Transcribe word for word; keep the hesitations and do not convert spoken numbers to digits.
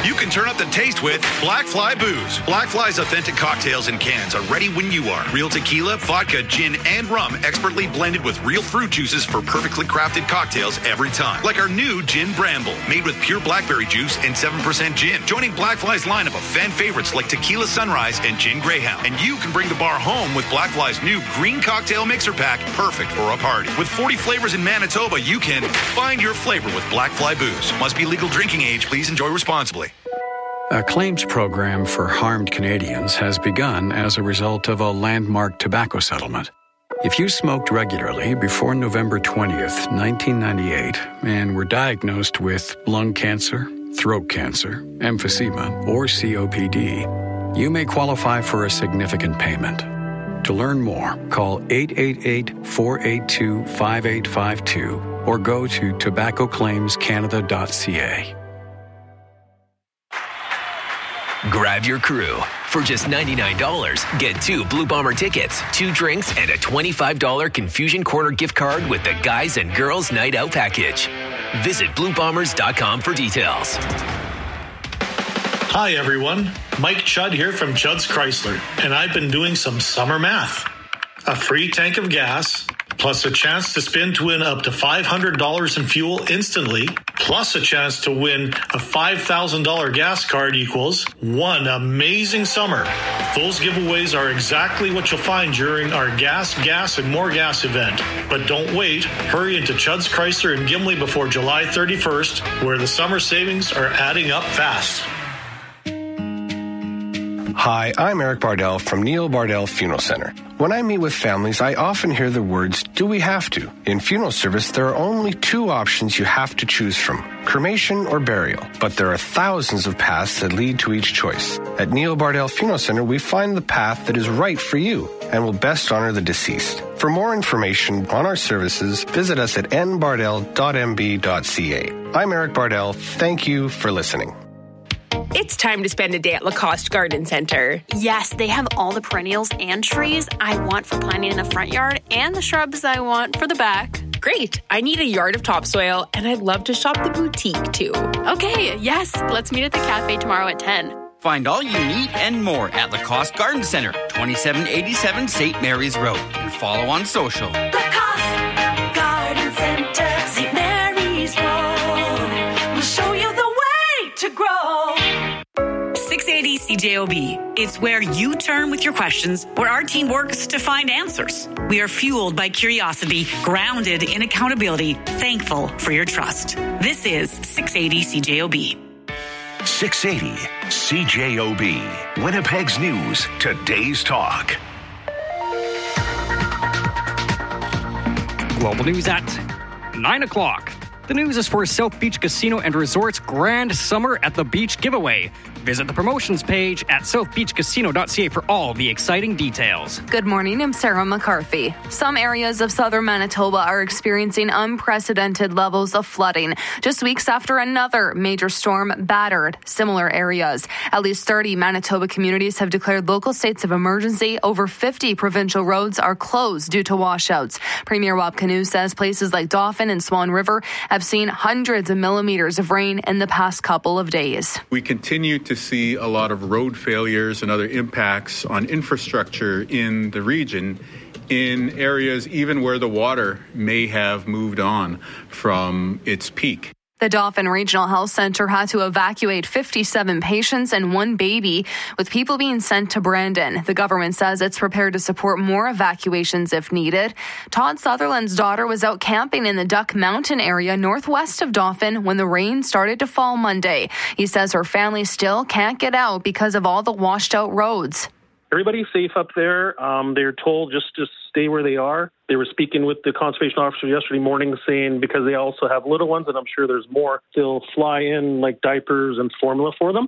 You can turn up the taste with Black Fly Booze. Black Fly's authentic cocktails and cans are ready when you are. Real tequila, vodka, gin, and rum expertly blended with real fruit juices for perfectly crafted cocktails every time. Like our new Gin Bramble, made with pure blackberry juice and seven percent gin. Joining Black Fly's lineup of fan favorites like Tequila Sunrise and Gin Greyhound. And you can bring the bar home with Black Fly's new green cocktail mixer pack, perfect for a party. With forty flavors in Manitoba, you can find your flavor with Black Fly Booze. Must be legal drinking age. Please enjoy responsibly. A claims program for harmed Canadians has begun as a result of a landmark tobacco settlement. If you smoked regularly before November twentieth, nineteen ninety-eight, and were diagnosed with lung cancer, throat cancer, emphysema, or C O P D, you may qualify for a significant payment. To learn more, call eight eight eight, four eight two, five eight five two or go to tobacco claims canada dot c a. Grab your crew. For just ninety-nine dollars, get two Blue Bomber tickets, two drinks, and a twenty-five dollars Confusion Corner gift card with the Guys and Girls Night Out package. Visit blue bombers dot com for details. Hi, everyone. Mike Chudd here from Chudd's Chrysler, and I've been doing some summer math. A free tank of gas, plus a chance to spin to win up to five hundred dollars in fuel instantly, plus a chance to win a five thousand dollars gas card equals one amazing summer. Those giveaways are exactly what you'll find during our Gas, Gas, and More Gas event. But don't wait. Hurry into Chudd's Chrysler in Gimli before July thirty-first, where the summer savings are adding up fast. Hi, I'm Eric Bardell from Neil Bardell Funeral Center. When I meet with families, I often hear the words, do we have to? In funeral service, there are only two options you have to choose from, cremation or burial. But there are thousands of paths that lead to each choice. At Neil Bardell Funeral Center, we find the path that is right for you and will best honor the deceased. For more information on our services, visit us at n bardell dot m b dot c a. I'm Eric Bardell. Thank you for listening. It's time to spend a day at Lacoste Garden Center. Yes, they have all the perennials and trees I want for planting in the front yard and the shrubs I want for the back. Great. I need a yard of topsoil, and I'd love to shop the boutique, too. Okay, yes. Let's meet at the cafe tomorrow at ten. Find all you need and more at Lacoste Garden Center, twenty-seven eighty-seven Saint Mary's Road. And follow on social. Lacoste Garden Center, Saint Mary's Road. We'll show you the way to grow. six eighty C J O B. It's where you turn with your questions, where our team works to find answers. We are fueled by curiosity, grounded in accountability, thankful for your trust. This is six eighty C J O B. six eighty C J O B. Winnipeg's News, today's talk. Global News at nine o'clock. The news is for South Beach Casino and Resort's Grand Summer at the Beach giveaway. Visit the promotions page at south beach casino dot c a for all the exciting details. Good morning, I'm Sarah McCarthy. Some areas of southern Manitoba are experiencing unprecedented levels of flooding, just weeks after another major storm battered similar areas. At least thirty Manitoba communities have declared local states of emergency. Over fifty provincial roads are closed due to washouts. Premier Rob Canoe says places like Dauphin and Swan River have seen hundreds of millimeters of rain in the past couple of days. We continue to see a lot of road failures and other impacts on infrastructure in the region in areas even where the water may have moved on from its peak. The Dauphin Regional Health Center had to evacuate fifty-seven patients and one baby, with people being sent to Brandon. The government says it's prepared to support more evacuations if needed. Todd Sutherland's daughter was out camping in the Duck Mountain area northwest of Dauphin when the rain started to fall Monday. He says her family still can't get out because of all the washed out roads. Everybody's safe up there. Um, they're told just to stay where they are. They were speaking with the conservation officer yesterday morning saying because they also have little ones, and I'm sure there's more, they'll fly in like diapers and formula for them.